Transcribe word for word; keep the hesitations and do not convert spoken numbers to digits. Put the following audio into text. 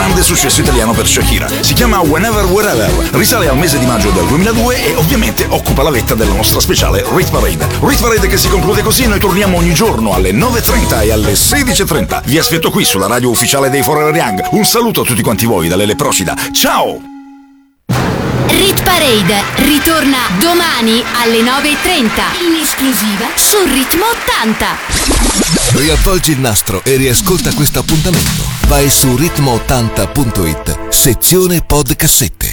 grande successo italiano per Shakira. Si chiama Whenever Wherever, risale al mese di maggio del duemiladue e ovviamente occupa la vetta della nostra speciale Rit Parade. Rit Parade che si conclude così, noi torniamo ogni giorno alle nove e trenta e alle sedici e trenta. Vi aspetto qui sulla radio ufficiale dei Forever Young. Un saluto a tutti quanti voi dalle Leprocida. Ciao! Rit Parade ritorna domani alle nove e trenta in esclusiva su Ritmo ottanta. Riavvolgi il nastro e riascolta questo appuntamento. Vai su ritmo ottanta punto it, sezione podcassette.